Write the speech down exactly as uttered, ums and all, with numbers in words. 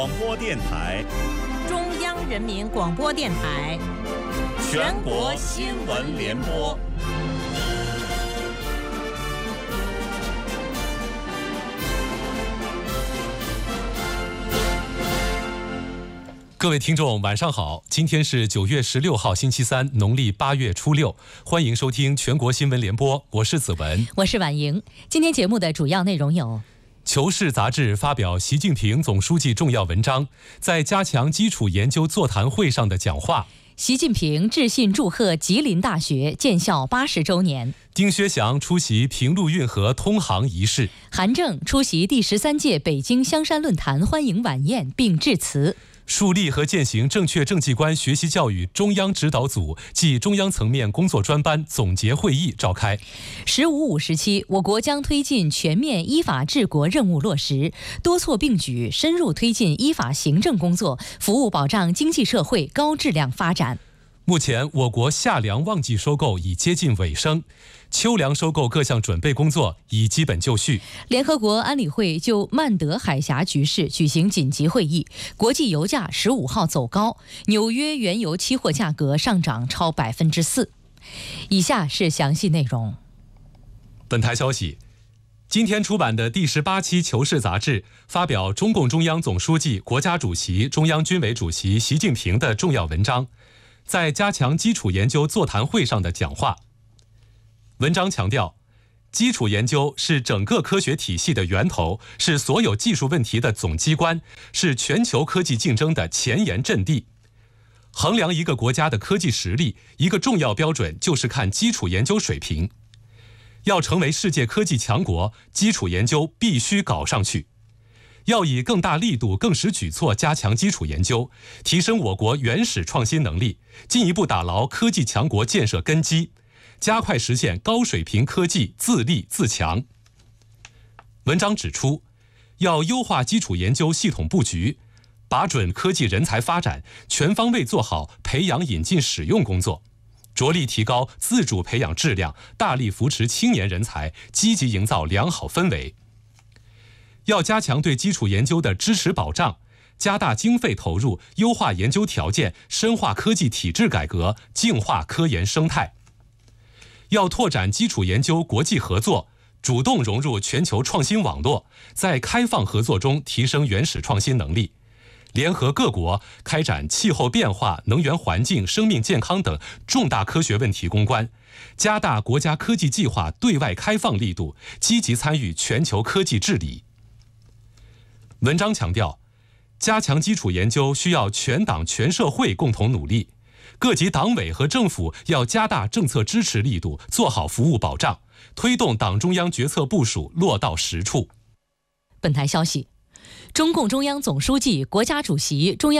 广播电台， 中央人民广播电台， 全国新闻联播。 各位听众晚上好，今天是九月十六号星期三，农历八月初六，欢迎收听全国新闻联播，我是子文， 我是婉莹。今天节目的主要内容有： 求是杂志发表习近平总书记重要文章，在加强基础研究座谈会上的讲话； 习近平致信祝贺吉林大学建校八十周年； 丁薛祥出席平陆运河通航仪式； 韩正出席第十三届北京香山论坛欢迎晚宴并致辞。 树立和践行正确政绩观学习教育中央指导组暨中央层面工作专班总结会议召开。 十五五时期，我国将推进全面依法治国任务落实，多措并举，深入推进依法行政工作，服务保障经济社会高质量发展。 目前，我国夏粮旺季收购已接近尾声，秋粮收购各项准备工作已基本就绪。 联合国安理会就曼德海峡局势举行紧急会议，国际油价十五号走高，纽约原油期货价格上涨超百分之四。以下是详细内容。 本台消息，今天出版的第十八期《求是》杂志发表中共中央总书记、国家主席、中央军委主席习近平的重要文章，在加强基础研究座谈会上的讲话。文章强调，基础研究是整个科学体系的源头，是所有技术问题的总机关，是全球科技竞争的前沿阵地。衡量一个国家的科技实力，一个重要标准就是看基础研究水平。要成为世界科技强国，基础研究必须搞上去。要以更大力度、更实举措加强基础研究，提升我国原始创新能力，进一步打牢科技强国建设根基，加快实现高水平科技自立自强。文章指出，要优化基础研究系统布局，把准科技人才发展，全方位做好培养引进使用工作，着力提高自主培养质量，大力扶持青年人才，积极营造良好氛围。要加强对基础研究的支持保障，加大经费投入，优化研究条件，深化科技体制改革，净化科研生态。要拓展基础研究国际合作，主动融入全球创新网络，在开放合作中提升原始创新能力，联合各国开展气候变化、能源环境、生命健康等重大科学问题攻关，加大国家科技计划对外开放力度，积极参与全球科技治理。文章强调，加强基础研究需要全党全社会共同努力，各级党委和政府要加大政策支持力度，做好服务保障，推动党中央决策部署落到实处。 本台消息，中共中央总书记、国家主席、中央